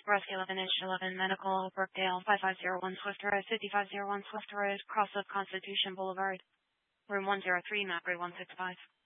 Rescue 11-11 Medical, Brookdale, 5501 Swift Road, 5501 Swift Road, cross of Constitution Boulevard, room 103, map 165.